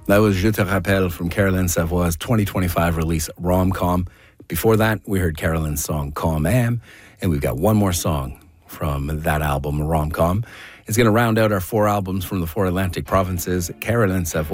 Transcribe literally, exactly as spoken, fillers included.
That was Je te rappelle from Caroline Savoie's twenty twenty-five release, Rom-Com. Before that, we heard Caroline's song, Calm Am. And we've got one more song from that album, Rom-Com. It's going to round out our four albums from the four Atlantic provinces. Caroline Savoie